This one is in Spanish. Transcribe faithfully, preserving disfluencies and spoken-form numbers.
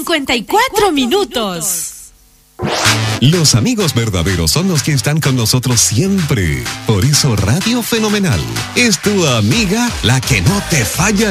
cincuenta y cuatro minutos. Los amigos verdaderos son los que están con nosotros siempre. Por eso Radio Fenomenal es tu amiga, la que no te falla